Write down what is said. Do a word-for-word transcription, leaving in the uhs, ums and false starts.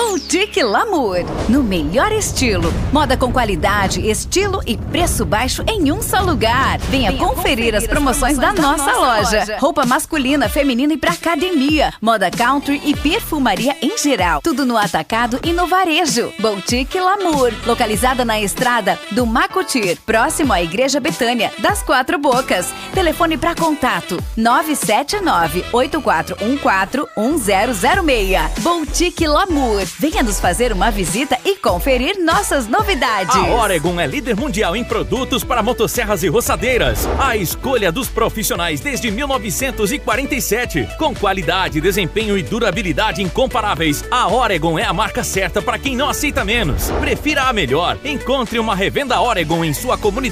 Boutique Lamour. No melhor estilo. Moda com qualidade, estilo e preço baixo em um só lugar. Venha, Venha conferir, conferir as promoções, promoções da, da nossa, nossa loja. loja. Roupa masculina, feminina e pra academia. Moda country e perfumaria em geral. Tudo no atacado e no varejo. Boutique Lamour. Localizada na estrada do Macutir, próximo à Igreja Betânia das Quatro Bocas. Telefone para contato nove sete nove, oito quatro um quatro, um zero zero seis. Boutique Lamour. Venha nos fazer uma visita e conferir nossas novidades. A Oregon é líder mundial em produtos para motosserras e roçadeiras. A escolha dos profissionais desde mil novecentos e quarenta e sete. Com qualidade, desempenho e durabilidade incomparáveis, a Oregon é a marca certa para quem não aceita menos. Prefira a melhor. Encontre uma revenda Oregon em sua comunidade